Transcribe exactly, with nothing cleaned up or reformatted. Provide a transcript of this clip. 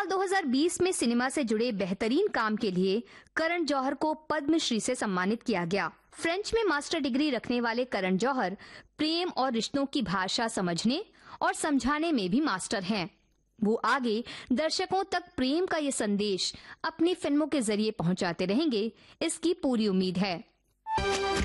साल दो हज़ार बीस में सिनेमा से जुड़े बेहतरीन काम के लिए करण जौहर को पद्मश्री से सम्मानित किया गया। फ्रेंच में मास्टर डिग्री रखने वाले करण जौहर प्रेम और रिश्तों की भाषा समझने और समझाने में भी मास्टर हैं। वो आगे दर्शकों तक प्रेम का ये संदेश अपनी फिल्मों के जरिए पहुंचाते रहेंगे, इसकी पूरी उम्मीद है।